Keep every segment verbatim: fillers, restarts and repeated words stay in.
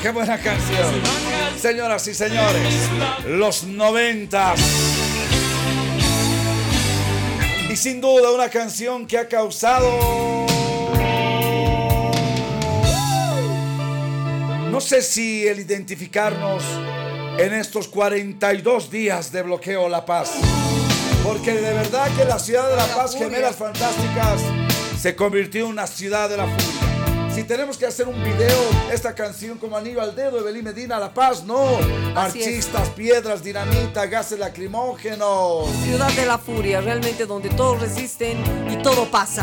qué buena canción. Señoras y señores, los noventas. Y sin duda una canción que ha causado... No sé si el identificarnos en estos cuarenta y dos días de bloqueo La Paz. Porque de verdad que la ciudad de La Paz, Gemelas Fantásticas, se convirtió en una ciudad de la furia. Si tenemos que hacer un video, esta canción como anillo al dedo, Evelyn Medina, La Paz, no. Marchistas, piedras, dinamita, gases lacrimógenos. Ciudad de la furia, realmente donde todos resisten y todo pasa.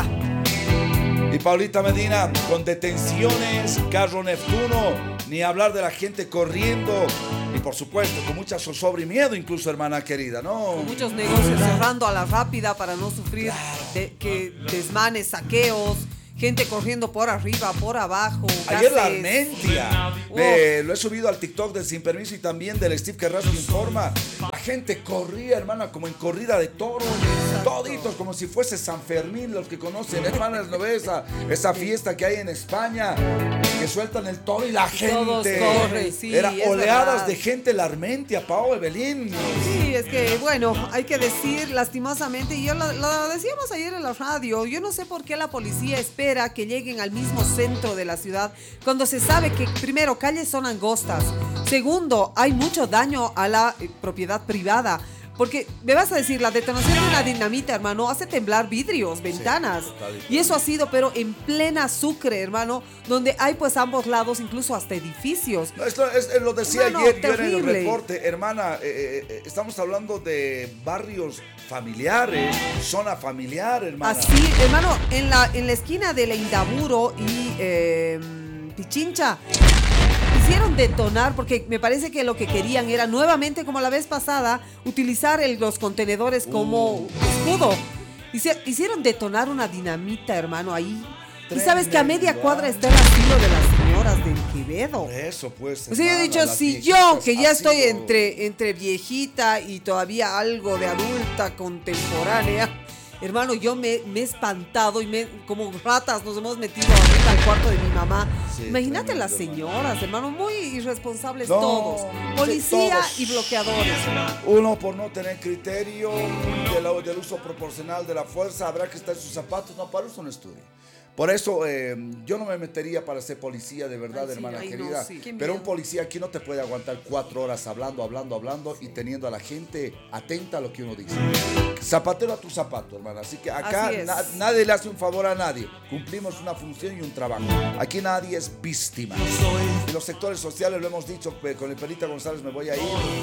Y Paulita Medina, con detenciones, carro Neptuno, ni hablar de la gente corriendo. Y por supuesto, con mucha zozobra y miedo incluso, hermana querida, ¿no? Con muchos negocios cerrando a la rápida para no sufrir de, que desmanes, saqueos. Gente corriendo por arriba, por abajo. Ayer gases. la Armentia. Me, lo he subido al TikTok del Sin Permiso y también del Steve Carrasco Informa. La gente corría, hermana, como en corrida de toros. Toditos, como si fuese San Fermín, los que conocen, hermana, no ves esa, esa fiesta que hay en España, que sueltan el toro y la gente. Todos corren, sí. Era oleadas verdad. de gente la Armentia, Pao, Evelyn. Sí, es que, bueno, hay que decir lastimosamente, y yo lo, lo decíamos ayer en la radio, yo no sé por qué la policía espera que lleguen al mismo centro de la ciudad cuando se sabe que, primero, calles son angostas, segundo, hay mucho daño a la eh, propiedad privada. Porque me vas a decir, la detonación de una dinamita, hermano, hace temblar vidrios, ventanas. Sí, total, total. Y eso ha sido, pero en plena Sucre, hermano, donde hay pues ambos lados, incluso hasta edificios. No, esto es, lo decía hermano, ayer terrible. Yo en el reporte, hermana, eh, eh, estamos hablando de barrios familiares, zona familiar, hermana. Así, hermano, en la, en la esquina de la Indaburo y eh, Pichincha, hicieron detonar porque me parece que lo que querían era nuevamente, como la vez pasada, utilizar el, los contenedores como uh. escudo. Hici- hicieron detonar una dinamita, hermano, ahí. Tremendo. Y sabes que a media cuadra está el asilo de las señoras del Quevedo. Por eso, pues. O sea, yo he dicho, si yo, que ya estoy entre, entre viejita y todavía algo de adulta contemporánea, hermano, yo me, me he espantado y me, como ratas nos hemos metido ahorita al cuarto de mi mamá. Sí, Imagínate las señoras, hermano, muy irresponsables no, todos. Policía todos. Y bloqueadores. Uno por no tener criterio del, del uso proporcional de la fuerza, habrá que estar en sus zapatos. No, para eso no estudia. Por eso eh, yo no me metería para ser policía, de verdad, ay, hermana sí, querida. No, sí. Pero un policía aquí no te puede aguantar cuatro horas hablando, hablando, hablando y teniendo a la gente atenta a lo que uno dice. Zapatero a tu zapato, hermana. Así que acá na- nadie le hace un favor a nadie. Cumplimos una función y un trabajo. Aquí nadie es víctima. Y los sectores sociales, lo hemos dicho, con el Perita González me voy a ir.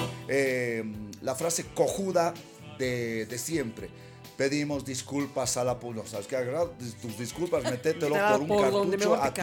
Eh, la frase cojuda de, de siempre. Pedimos disculpas a la policía. No, ¿sabes qué? Agarra tus disculpas, métetelo por un por cartucho a tu...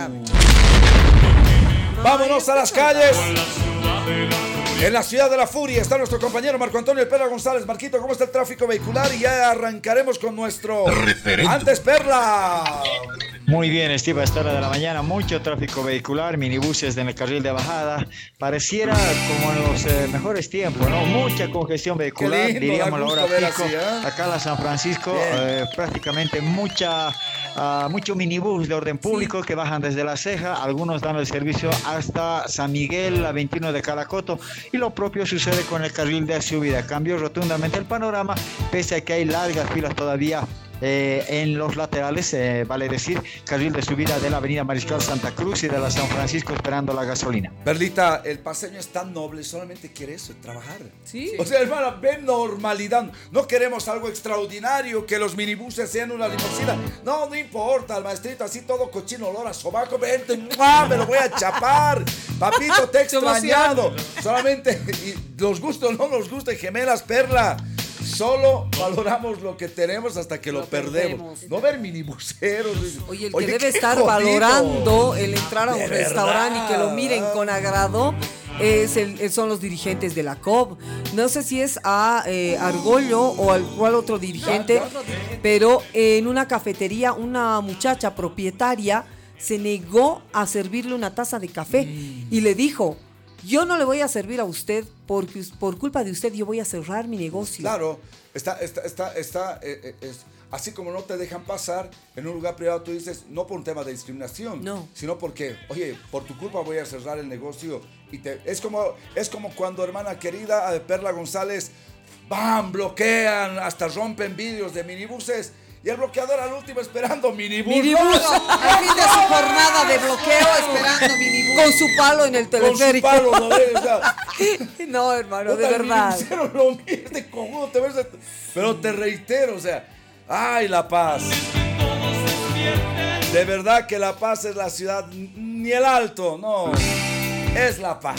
No, ¡vámonos a las calles! En la ciudad de la furia está nuestro compañero Marco Antonio Perla González. Marquito, ¿cómo está el tráfico vehicular? Y ya arrancaremos con nuestro... Referente. ¡Antes Perla! Muy bien, Steve, a esta hora de la mañana, mucho tráfico vehicular, minibuses en el carril de bajada. Pareciera como en los eh, mejores tiempos, ¿no? Mucha congestión vehicular, lindo, diríamos la hora pico. Así, ¿eh? Acá en la San Francisco, eh, prácticamente mucha, uh, mucho minibús de orden público sí. que bajan desde La Ceja, algunos dan el servicio hasta San Miguel, la veintiuno de Caracoto, y lo propio sucede con el carril de subida. Cambió rotundamente el panorama, pese a que hay largas filas todavía Eh, en los laterales, eh, vale decir, carril de subida de la avenida Mariscal Santa Cruz y de la San Francisco esperando la gasolina. Perlita, el paseño es tan noble, solamente quiere eso, trabajar. Sí. O sea, hermana, ven normalidad. No queremos algo extraordinario, que los minibuses sean una limusina. No, no importa, el maestrito así todo cochino, olor a sobaco, vente, ¡mua! Me lo voy a chapar. Papito, te he extrañado. Solamente, y los gustos no nos gustan, gemelas, Perla. Solo valoramos lo que tenemos hasta que lo, lo perdemos. perdemos. No ver minibuseros. Oye, el que Oye, debe estar jodido. valorando el entrar a un de restaurante verdad. y que lo miren con agrado es el, son los dirigentes de la C O B. No sé si es a eh, Argollo o al cual otro dirigente, ya, ya. pero en una cafetería una muchacha propietaria se negó a servirle una taza de café mm. y le dijo: yo no le voy a servir a usted porque por culpa de usted yo voy a cerrar mi negocio. Claro, está, está, está, está, eh, es, así como no te dejan pasar, en un lugar privado tú dices, no por un tema de discriminación, no. sino porque, oye, por tu culpa voy a cerrar el negocio. Y te, es, como, es como cuando, hermana querida, a Perla González, ¡bam!, bloquean, hasta rompen vidrios de minibuses. Y el bloqueador al último esperando minibús. Minibús. Al fin de su jornada de bloqueo esperando minibús. Con su palo en el teleférico. Con su palo, ¿no? O sea, no, hermano, de verdad. Lo de cojudo, te ves, pero te reitero, o sea, ¡ay, La Paz! De verdad que La Paz es la ciudad, ni el Alto, no. Es La Paz.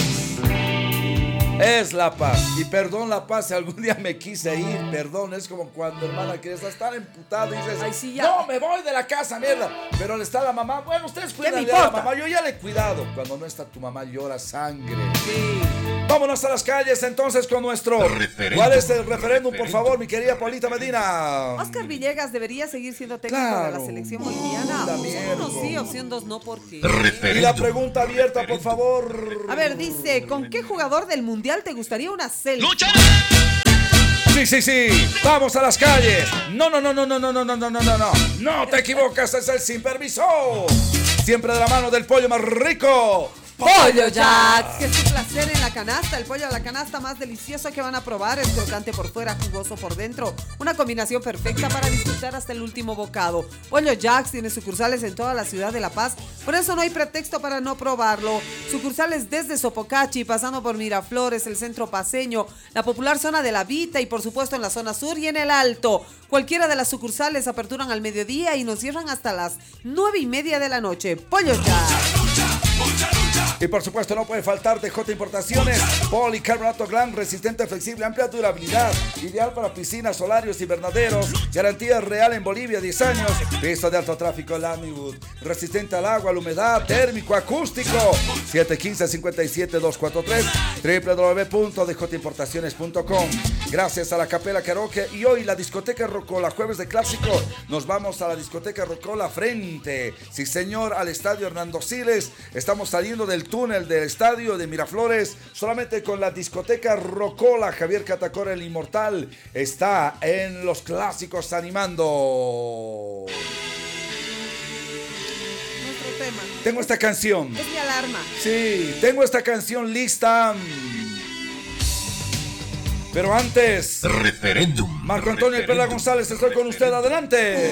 Es La Paz. Y perdón, La Paz, si algún día me quise ir, perdón, es como cuando, hermana, quieres estar emputado y dices, ay, sí, ya. no, me voy de la casa, mierda. Pero le está la mamá, bueno, ustedes cuidan de la mamá, yo ya le he cuidado. Cuando no está tu mamá, llora sangre. Sí. Vámonos a las calles entonces con nuestro... Referéndum. ¿Cuál es el referéndum, por favor, mi querida Paulita Medina? Oscar Villegas debería seguir siendo técnico claro. de la selección boliviana. Opción uno sí, opción dos no, ¿por qué? Y la pregunta abierta, por favor. A ver, dice, ¿con qué jugador del Mundial te gustaría una selfie? ¡Lucha! Sí, sí, sí. Vamos a las calles. No, no, no, no, no, no, no, no, no, no, no, no. No te equivocas, es el Sin Permiso. Siempre de la mano del pollo más rico. Pollo Jack, que es un placer en la canasta, el pollo a la canasta más delicioso que van a probar, es crocante por fuera, jugoso por dentro, una combinación perfecta para disfrutar hasta el último bocado. Pollo Jack tiene sucursales en toda la ciudad de La Paz, por eso no hay pretexto para no probarlo. Sucursales desde Sopocachi, pasando por Miraflores, el centro paceño, la popular zona de La Vita y por supuesto en la zona sur y en el Alto. Cualquiera de las sucursales aperturan al mediodía y nos cierran hasta las nueve y media de la noche. Pollo Jack. Y por supuesto no puede faltar D J Importaciones, policarbonato Glam, resistente, flexible, amplia durabilidad, ideal para piscinas, solarios, invernaderos, garantía real en Bolivia, diez años, pista de alto tráfico Lamywood, resistente al agua, a la humedad, térmico, acústico, siete uno cinco, cinco siete dos cuatro tres, doble u doble u doble u punto d j importaciones punto com. Gracias a la Capela Karaoke y hoy la discoteca Rocola, jueves de clásico, nos vamos a la discoteca Rocola frente, sí señor, al estadio Hernando Siles, estamos saliendo del túnel del estadio de Miraflores, solamente con la discoteca Rocola. Javier Catacora, el inmortal, está en los clásicos animando. Nuestro tema. Tengo esta canción. Es mi alarma. Sí, tengo esta canción lista. Pero antes, referéndum. Marco Antonio y Perla González, estoy con usted, adelante.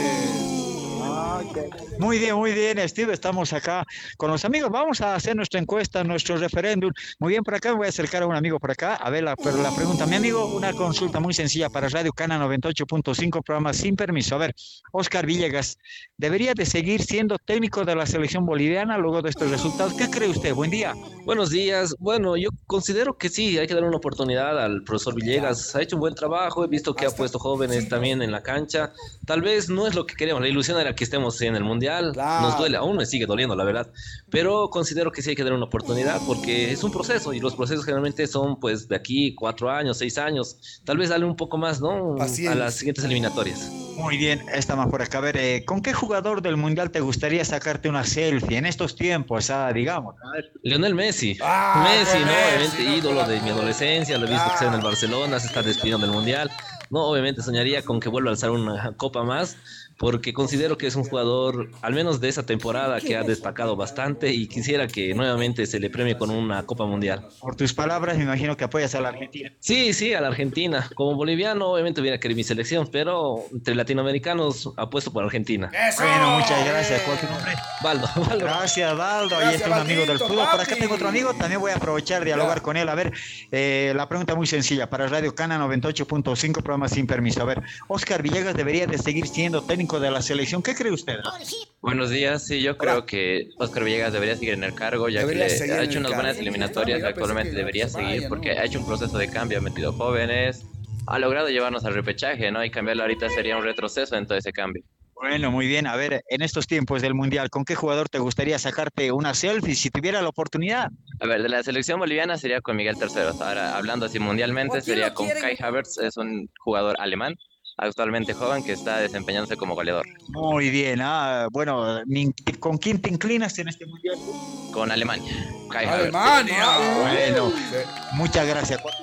Muy bien, muy bien, Steve, estamos acá con los amigos, vamos a hacer nuestra encuesta, nuestro referéndum. Muy bien, por acá me voy a acercar a un amigo por acá, a ver la, pero la pregunta, mi amigo, una consulta muy sencilla para Radio Cana noventa y ocho punto cinco, programa Sin Permiso. A ver, Oscar Villegas, ¿debería de seguir siendo técnico de la selección boliviana luego de estos resultados? ¿Qué cree usted? Buen día. Buenos días. Bueno, yo considero que sí, hay que dar una oportunidad al profesor Villegas. Ha hecho un buen trabajo, he visto que ha puesto jóvenes también en la cancha. Tal vez no es lo que queremos, la ilusión era que estemos en el Mundial. Claro. Nos duele, aún me sigue doliendo, la verdad. Pero considero que sí hay que dar una oportunidad porque es un proceso y los procesos generalmente son pues de aquí cuatro años, seis años. Tal vez darle un poco más, ¿no? Paciencia. A las siguientes eliminatorias. Muy bien, está más por acá. A ver, eh, ¿con qué jugador del Mundial te gustaría sacarte una selfie en estos tiempos, ah, digamos? A ver. Lionel Messi. Ah, Messi, ¿no? Messi, obviamente no, ídolo no, de mi adolescencia, lo he visto ah. que está en el Barcelona, se está despidiendo del Mundial. No, obviamente soñaría con que vuelva a alzar una copa más, porque considero que es un jugador, al menos de esa temporada, que ha destacado bastante y quisiera que nuevamente se le premie con una Copa Mundial. Por tus palabras, me imagino que apoyas a la Argentina. Sí, sí, a la Argentina. Como boliviano, obviamente hubiera querido mi selección, pero entre latinoamericanos apuesto por Argentina. ¡Eso! Bueno, muchas gracias. ¿Cuál es tu nombre? Baldo, Baldo. Gracias, Baldo. Ahí Gracias, está un amigo del Baldito, fútbol. Por acá papi. tengo otro amigo. También voy a aprovechar de dialogar Ya. con él. A ver, eh, la pregunta muy sencilla. Para Radio Cana noventa y ocho punto cinco, programa Sin Permiso. A ver, Oscar Villegas debería de seguir siendo técnico de la selección. ¿Qué cree usted? Buenos días, sí, yo creo Hola. que Oscar Villegas debería seguir en el cargo, ya Debería que seguir le ha en hecho el unas cargo. buenas eliminatorias, Mira, pensé actualmente que debería se vaya, seguir ¿no? porque ha hecho un proceso de cambio, ha metido jóvenes, ha logrado llevarnos al repechaje, ¿no? Y cambiarlo ahorita sería un retroceso en todo ese cambio. Bueno, muy bien. A ver, en estos tiempos del Mundial, ¿con qué jugador te gustaría sacarte una selfie si tuviera la oportunidad? A ver, de la selección boliviana sería con Miguel Terceros, ahora hablando así mundialmente ¿Por quién sería lo con quieren? Kai Havertz, es un jugador alemán, actualmente joven que está desempeñándose como goleador. Muy bien. Ah, bueno, mi- ¿con quién te inclinas en este Mundial? Con Alemania, Kai Havertz. Alemania. Bueno, Sí. muchas gracias.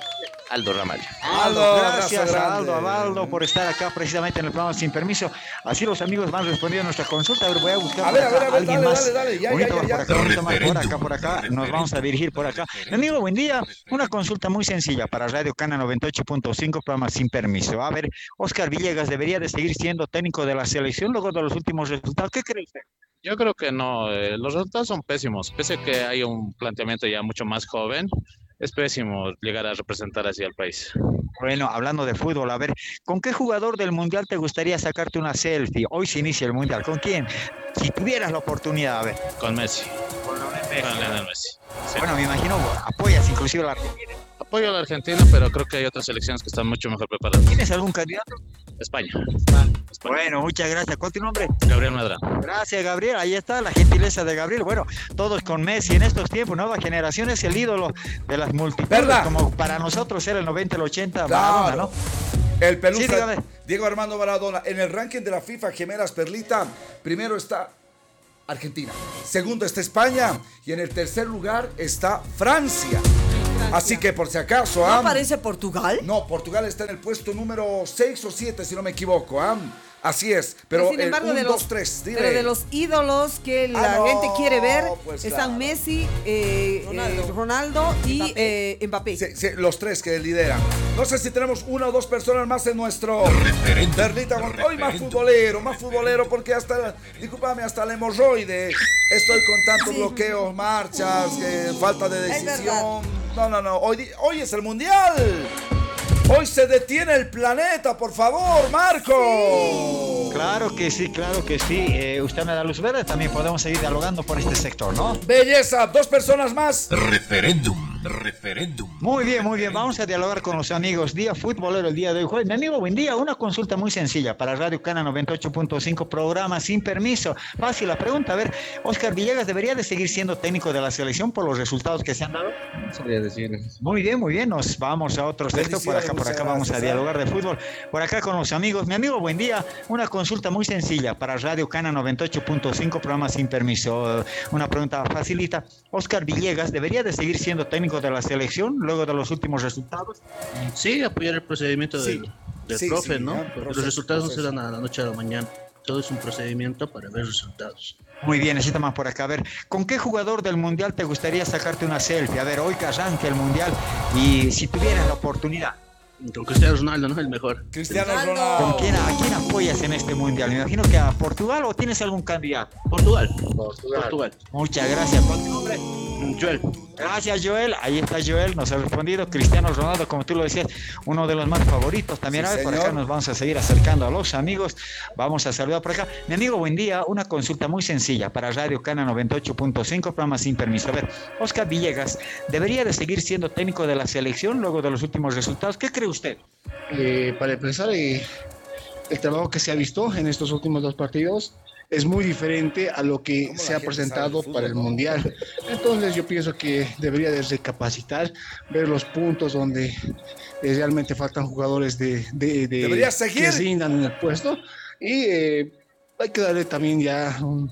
Aldo Ramallo. Aldo, gracias a Aldo, a Aldo por estar acá precisamente en el programa Sin Permiso. Así los amigos van respondiendo a nuestra consulta. A ver, voy a buscar a ver, a ver, a ver, alguien dale, más. Dale, dale, ya, bonito, ya, ya, ya. Por acá, bonito más, por acá, por acá. Nos vamos a dirigir por acá. Mi amigo, buen día. Una consulta muy sencilla para Radio Cana noventa y ocho punto cinco, programa Sin Permiso. A ver, Oscar Villegas debería de seguir siendo técnico de la selección luego de los últimos resultados. ¿Qué cree usted? Yo creo que no, eh, los resultados son pésimos, pese a que hay un planteamiento ya mucho más joven, es pésimo llegar a representar así al país. Bueno, hablando de fútbol, a ver, ¿con qué jugador del Mundial te gustaría sacarte una selfie? Hoy se inicia el Mundial, ¿con quién? Si tuvieras la oportunidad, a ver. Con Messi. Con Lionel Messi. Sí. Bueno, me imagino, apoyas inclusive a la Argentina. Apoyo a la Argentina, pero creo que hay otras selecciones que están mucho mejor preparadas. ¿Tienes algún candidato? España. España. Bueno, muchas gracias. ¿Cuál es tu nombre? Gabriel Medrano. Gracias, Gabriel. Ahí está la gentileza de Gabriel. Bueno, todos con Messi en estos tiempos, nueva generación es el ídolo de las multitudes. ¿Verdad? Como para nosotros era el noventa, el ochenta, claro. Maradona, ¿no? El pelusa, sí, Diego Armando Maradona. En el ranking de la FIFA Gemelas Perlita, primero está Argentina, segundo está España y en el tercer lugar está Francia. Así que por si acaso... ¿No ¿ah? aparece Portugal? No, Portugal está en el puesto número seis o siete, si no me equivoco. ¿ah? Así es, pero, pero sin embargo, el uno, de los, dos, tres, dile. Pero de los ídolos que la ah, no, gente quiere ver pues están claro. Messi, eh, Ronaldo. Eh, Ronaldo y Mbappé. Eh, Mbappé. Sí, sí, los tres que lideran. No sé si tenemos una o dos personas más en nuestro Perlita. Hoy más futbolero, más futbolero, porque hasta, discúlpame, hasta el hemorroide. Estoy con tantos sí. bloqueos, marchas, eh, falta de decisión. No, no, no. Hoy, hoy es el Mundial. Hoy se detiene el planeta, por favor, Marco. Sí. Claro que sí, claro que sí. Eh, usted me da luz verde, también podemos seguir dialogando por este sector, ¿no? Belleza, dos personas más. Referéndum, referéndum. Muy bien, muy bien. Vamos a dialogar con los amigos. Día futbolero el día de hoy. Mi amigo, buen día. Una consulta muy sencilla para Radio Cana noventa y ocho punto cinco, programa Sin Permiso. Fácil la pregunta. A ver, Oscar Villegas debería de seguir siendo técnico de la selección por los resultados que se han dado. Sabría decir. Muy bien, muy bien. Nos vamos a otro sector. Por acá, por acá vamos a dialogar de fútbol. Por acá con los amigos. Mi amigo, buen día. Una consulta muy sencilla para Radio Cana noventa y ocho punto cinco, programa Sin Permiso. Una pregunta facilita. Oscar Villegas debería de seguir siendo técnico de la selección luego de los últimos resultados. Sí, apoyar el procedimiento sí. del, del sí, profe, sí, ¿no? Porque proceso, los resultados proceso. no se dan a la noche a la mañana. Todo es un procedimiento para ver resultados. Muy bien, necesita más por acá. A ver, ¿con qué jugador del Mundial te gustaría sacarte una selfie? A ver, hoy que arranque el Mundial y si tuvieras la oportunidad. Con Cristiano Ronaldo, ¿no? El mejor. Cristiano Ronaldo. ¿Con quién, a quién apoyas en este Mundial? Me imagino que a Portugal, ¿o tienes algún candidato? Portugal. Portugal. Portugal. Muchas gracias. ¿Cuál es tu nombre? Joel. Gracias, Joel. Ahí está Joel, nos ha respondido. Cristiano Ronaldo, como tú lo decías, uno de los más favoritos también. Sí, a ver, por acá nos vamos a seguir acercando a los amigos. Vamos a saludar por acá. Mi amigo, buen día. Una consulta muy sencilla para Radio Cana noventa y ocho punto cinco, programa Sin Permiso. A ver, Oscar Villegas, ¿debería de seguir siendo técnico de la selección luego de los últimos resultados? ¿Qué cree usted? Eh, para empezar, eh, el trabajo que se ha visto en estos últimos dos partidos es muy diferente a lo que se ha presentado fútbol, para el ¿no? Mundial. Entonces yo pienso que debería de recapacitar, ver los puntos donde eh, realmente faltan jugadores de, de, de debería seguir. que rindan en el puesto y eh, hay que darle también ya un,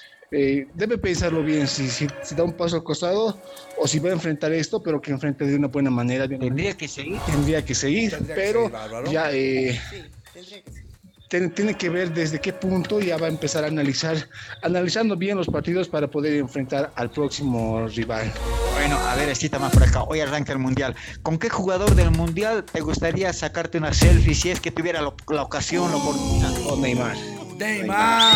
eh, debe pensarlo bien si, si, si da un paso al costado o si va a enfrentar esto, pero que enfrente de una buena manera. Tendría que seguir. Tendría que seguir, tendría pero que seguir, ¿no? ya eh, sí, tendría que seguir. Tiene que ver desde qué punto ya va a empezar a analizar, analizando bien los partidos para poder enfrentar al próximo rival. Bueno, a ver, escita más por acá. Hoy arranca el Mundial. ¿Con qué jugador del Mundial te gustaría sacarte una selfie si es que tuviera la, la ocasión, la oportunidad? O Neymar. Neymar.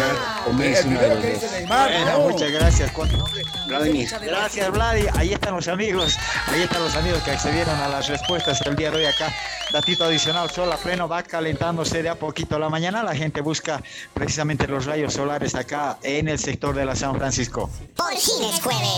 O Messi. Neymar. Neymar. Bueno, no. Muchas gracias. ¿Cuál nombre? Vladimir. Gracias, Vladi. Ahí están los amigos. Ahí están los amigos que accedieron a las respuestas el día de hoy acá. Datito adicional, sol a pleno, va calentándose de a poquito la mañana. La gente busca precisamente los rayos solares acá en el sector de la San Francisco. Por fin es jueves.